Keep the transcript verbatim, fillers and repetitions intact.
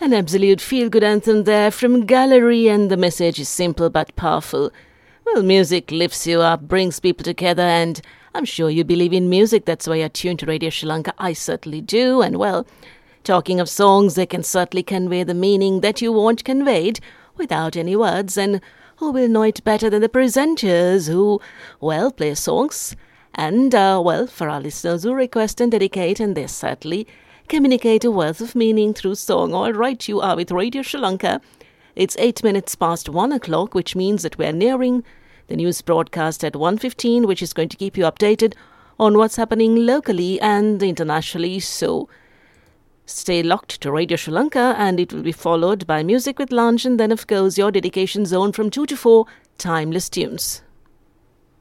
An absolute feel-good anthem there from Gallery, and the message is simple but powerful. Well, music lifts you up, brings people together, and I'm sure you believe in music. That's why you're tuned to Radio Sri Lanka. I certainly do. And, well, talking of songs, they can certainly convey the meaning that you want conveyed without any words. And who will know it better than the presenters who, well, play songs? And, uh, well, for our listeners who request and dedicate, and they certainly communicate a wealth of meaning through song. All right, you are with Radio Sri Lanka. It's eight minutes past one o'clock, which means that we're nearing the news broadcast at one fifteen, which is going to keep you updated on what's happening locally and internationally. So stay locked to Radio Sri Lanka, and it will be followed by Music with Lunch, and then, of course, your dedication zone from two to four, timeless tunes.